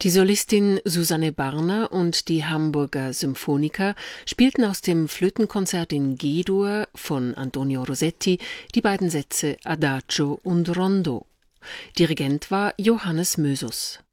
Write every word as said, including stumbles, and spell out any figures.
Die Solistin Susanne Barner und die Hamburger Symphoniker spielten aus dem Flötenkonzert in G-Dur von Antonio Rosetti die beiden Sätze Adagio und Rondo. Dirigent war Johannes Mösus.